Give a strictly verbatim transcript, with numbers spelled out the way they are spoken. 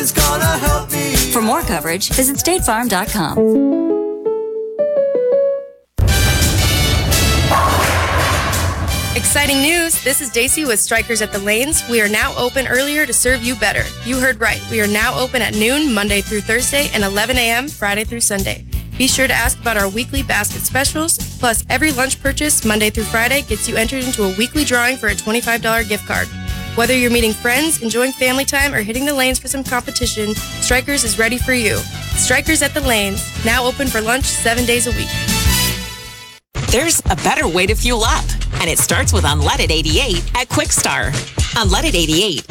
is gonna help me. For more coverage, visit state farm dot com. Exciting news! This is Daisy with Strikers at the Lanes. We are now open earlier to serve you better. You heard right. We are now open at noon, Monday through Thursday, and eleven a.m. Friday through Sunday. Be sure to ask about our weekly basket specials. Plus, every lunch purchase, Monday through Friday, gets you entered into a weekly drawing for a twenty-five dollars gift card. Whether you're meeting friends, enjoying family time, or hitting the lanes for some competition, Strikers is ready for you. Strikers at the Lanes, now open for lunch seven days a week. There's a better way to fuel up, and it starts with Unleaded eighty-eight at Quick Star. Unleaded eighty-eight